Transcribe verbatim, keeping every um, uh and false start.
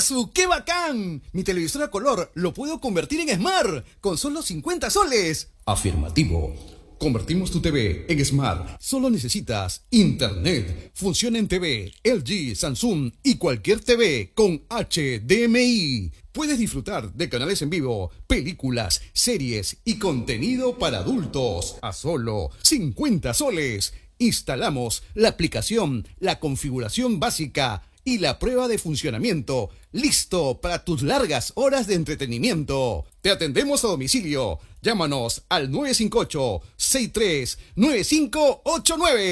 ¡Su qué bacán! Mi televisor a color lo puedo convertir en Smart con solo cincuenta soles. Afirmativo. Convertimos tu T V en Smart. Solo necesitas Internet. Funciona en T V, L G, Samsung y cualquier T V con H D M I. Puedes disfrutar de canales en vivo, películas, series y contenido para adultos a solo cincuenta soles. Instalamos la aplicación, la configuración básica y la prueba de funcionamiento. Listo para tus largas horas de entretenimiento. Te atendemos a domicilio. Llámanos al nueve cinco ocho, seis tres nueve cinco ocho nueve.